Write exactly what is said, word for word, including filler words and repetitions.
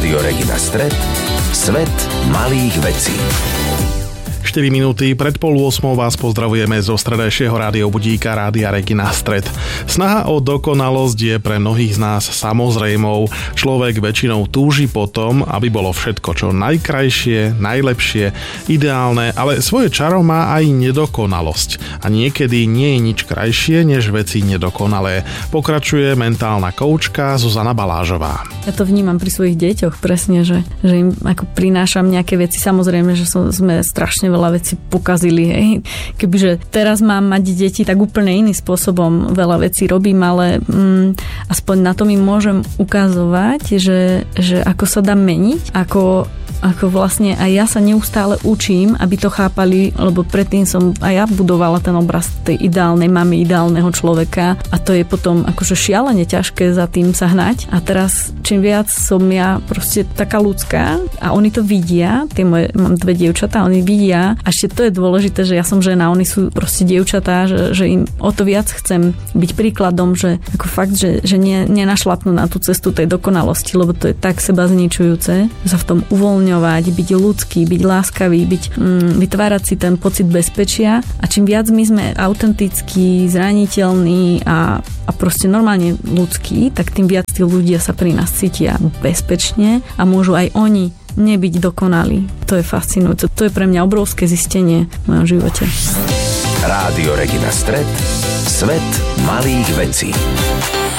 Rádio Regina Stret, svet malých vecí. štyri minúty pred pol ôsmou vás pozdravujeme zo stredajšieho rádiobudíka Rádia Regina Stret. Snaha o dokonalosť je pre mnohých z nás samozrejmou. Človek väčšinou túži po tom, aby bolo všetko čo najkrajšie, najlepšie, ideálne, ale svoje čaro má aj nedokonalosť. A niekedy nie je nič krajšie, než veci nedokonalé. Pokračuje mentálna koučka Zuzana Balážová. Ja to vnímam pri svojich deťoch presne, že, že im ako prinášam nejaké veci. Samozrejme, že som, sme strašne veľa vecí pokazili. Hej. Kebyže teraz mám mať deti, tak úplne iným spôsobom veľa vecí robím, ale mm, aspoň na to mi môžem ukazovať, že, že ako sa dá meniť, ako ako vlastne aj ja sa neustále učím, aby to chápali, lebo predtým som aj ja budovala ten obraz tej ideálnej mamy, ideálneho človeka a to je potom akože šialene ťažké za tým sa hnať a teraz čím viac som ja proste taká ľudská a oni to vidia, tie moje, mám dve dievčatá, oni vidia a ešte to je dôležité, že ja som žena, oni sú proste dievčatá, že, že im o to viac chcem byť príkladom, že ako fakt, že, že ne, nenašlapnú na tú cestu tej dokonalosti, lebo to je tak seba zničujúce, sa v tom uvoľňovať, byť ľudský, byť láskavý, byť, mm, vytvárať si ten pocit bezpečia a čím viac my sme autentickí, zraniteľní a, a proste normálne ľudskí, tak tým viac tí ľudia sa pri nás cítia bezpečne a môžu aj oni nebyť dokonalí. To je fascinujúce. To je pre mňa obrovské zistenie v mojom živote. Rádio Regina Stret, svet malých vecí.